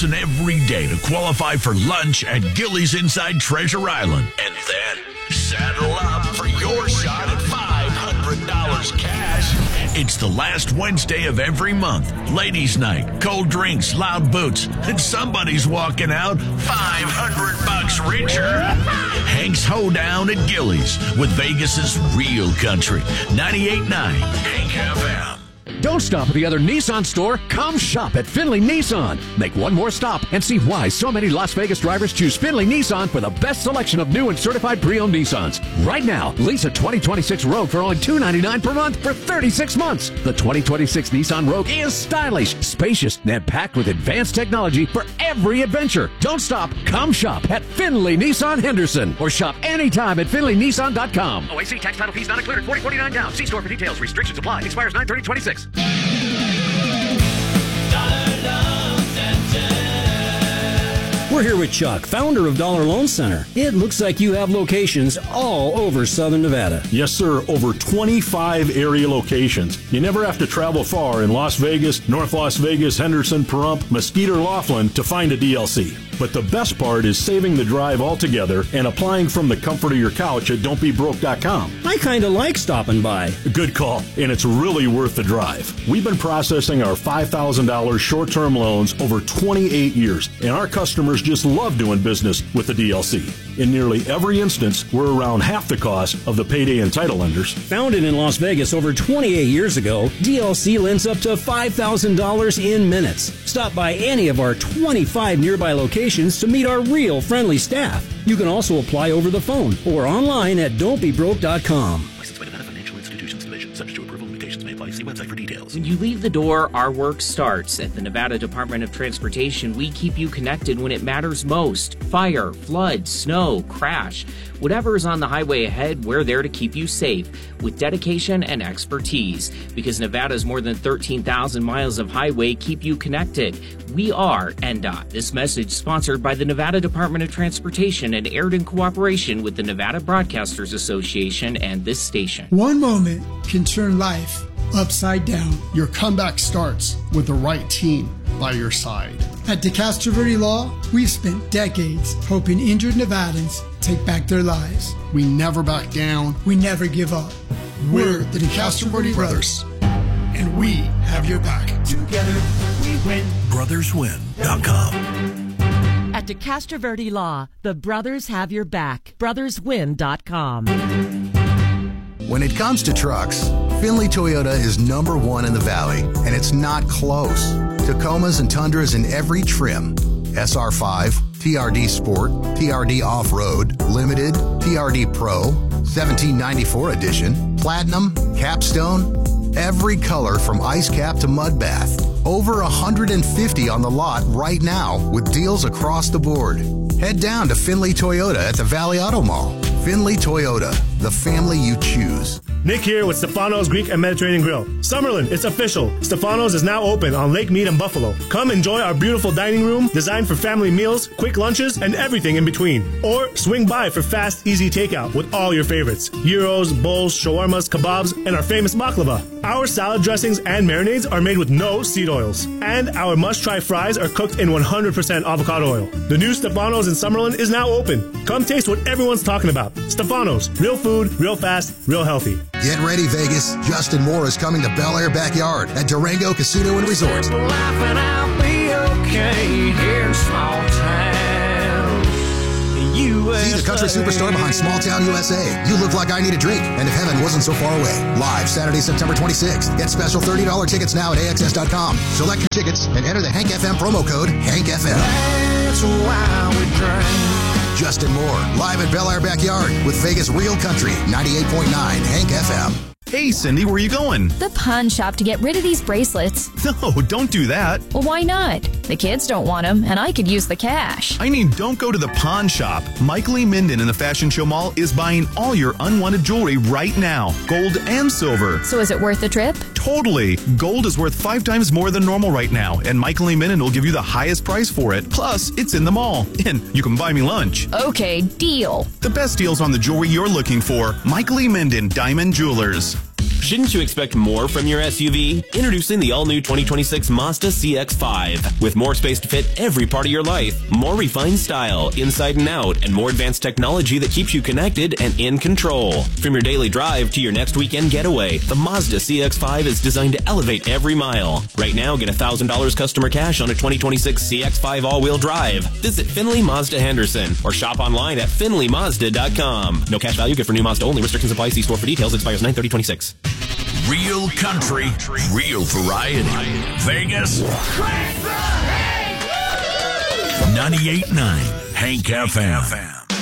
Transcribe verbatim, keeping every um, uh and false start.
thousand dollars every day to qualify for lunch at Gillies inside Treasure Island. And then saddle up for your shot at five hundred dollars cash. It's the last Wednesday of every month. Ladies' night, cold drinks, loud boots, and somebody's walking out five hundred bucks richer. Hank's Hoedown at Gillies with Vegas's real country. ninety-eight point nine Hank F M. Don't stop at the other Nissan store. Come shop at Findlay Nissan. Make one more stop and see why so many Las Vegas drivers choose Findlay Nissan for the best selection of new and certified pre-owned Nissans. Right now, lease a twenty twenty-six Rogue for only two hundred ninety-nine dollars per month for thirty-six months. The twenty twenty-six Nissan Rogue is stylish, spacious, and packed with advanced technology for every adventure. Don't stop. Come shop at Findlay Nissan Henderson or shop anytime at Findlay Nissan dot com. O A C tax title fees not included. forty forty-nine down. See store for details. Restrictions apply. Expires nine thirty twenty-six. We're here with Chuck, founder of Dollar Loan Center. It looks like you have locations all over Southern Nevada. Yes, sir. Over twenty-five area locations. You never have to travel far in Las Vegas, North Las Vegas, Henderson, Pahrump, Mesquite, or Laughlin to find a D L C. But the best part is saving the drive altogether and applying from the comfort of your couch at don't be broke dot com. I kind of like stopping by. Good call, and it's really worth the drive. We've been processing our five thousand dollars short-term loans over twenty-eight years, and our customers just love doing business with the D L C. In nearly every instance, we're around half the cost of the payday and title lenders. Founded in Las Vegas over twenty-eight years ago, D L C lends up to five thousand dollars in minutes. Stop by any of our twenty-five nearby locations to meet our real friendly staff. You can also apply over the phone or online at don't be broke dot com. Licensed by Nevada Financial Institutions Division. Subject to approval. Limitations may apply. See website for details. When you leave the door, our work starts. At the Nevada Department of Transportation, we keep you connected when it matters most. Fire, flood, snow, crash. Whatever is on the highway ahead, we're there to keep you safe with dedication and expertise. Because Nevada's more than thirteen thousand miles of highway keep you connected. We are N D O T. This message sponsored by the Nevada Department of Transportation and aired in cooperation with the Nevada Broadcasters Association and this station. One moment can turn life upside down. Your comeback starts with the right team by your side. At DeCastro Verde Law, we've spent decades helping injured Nevadans take back their lives. We never back down. We never give up. We're the DeCastro Verde Brothers, and we have your back. Together we win. brothers win dot com. At DeCastro Verde Law, the brothers have your back. brothers win dot com. When it comes to trucks, Findlay Toyota is number one in the Valley, and it's not close. Tacomas and Tundras in every trim. S R five, T R D Sport, T R D Off-Road, Limited, T R D Pro, seventeen ninety-four Edition, Platinum, Capstone, every color from ice cap to mud bath. Over one hundred fifty on the lot right now with deals across the board. Head down to Findlay Toyota at the Valley Auto Mall. Findlay Toyota, the family you choose. Nick here with Stefano's Greek and Mediterranean Grill. Summerlin, it's official. Stefano's is now open on Lake Mead and Buffalo. Come enjoy our beautiful dining room designed for family meals, quick lunches, and everything in between. Or swing by for fast, easy takeout with all your favorites. Gyros, bowls, shawarmas, kebabs, and our famous baklava. Our salad dressings and marinades are made with no seed oils. And our must-try fries are cooked in one hundred percent avocado oil. The new Stefano's in Summerlin is now open. Come taste what everyone's talking about. Stefano's, real food, real fast, real healthy. Get ready, Vegas. Justin Moore is coming to Bel Air Backyard at Durango Casino and Resort. Laughing, I'll be okay here in small town U S A. See the country superstar behind Small Town U S A. You Look Like I Need a Drink, and If Heaven Wasn't So Far Away. Live Saturday, September twenty-sixth. Get special thirty dollars tickets now at A X S dot com. Select your tickets and enter the Hank F M promo code Hank F M. That's why we drink. Justin Moore, live at Bel Air Backyard with Vegas Real Country, ninety-eight point nine Hank F M. Hey, Cindy, where are you going? The pawn shop to get rid of these bracelets. No, don't do that. Well, why not? The kids don't want them, and I could use the cash. I mean, don't go to the pawn shop. Mike Lee Minden in the Fashion Show Mall is buying all your unwanted jewelry right now, gold and silver. So is it worth the trip? Totally. Gold is worth five times more than normal right now, and Mike Lee Minden will give you the highest price for it. Plus, it's in the mall, and you can buy me lunch. Okay, deal. The best deals on the jewelry you're looking for. Mike Lee Minden, Diamond Jewelers. Shouldn't you expect more from your S U V? Introducing the all-new twenty twenty-six Mazda C X five. With more space to fit every part of your life, more refined style, inside and out, and more advanced technology that keeps you connected and in control. From your daily drive to your next weekend getaway, the Mazda C X five is designed to elevate every mile. Right now, get one thousand dollars customer cash on a twenty twenty-six C X five all-wheel drive. Visit Finley Mazda Henderson or shop online at finley mazda dot com. No cash value, good for new Mazda only. Restrictions apply. See store for details. Expires nine thirty twenty-six. Real country, real variety. Vegas, ninety-eight point nine Hank F M.